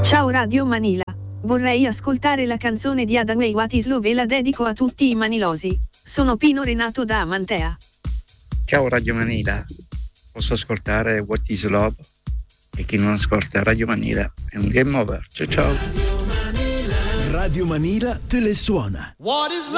Ciao Radio Manila. Vorrei ascoltare la canzone di Hathaway What is Love e la dedico a tutti i manilosi. Sono Pino Renato da Amantea. Ciao Radio Manila. Posso ascoltare What is Love? E chi non ascolta Radio Manila è un game over. Ciao ciao. Radio Manila te le suona. What is love?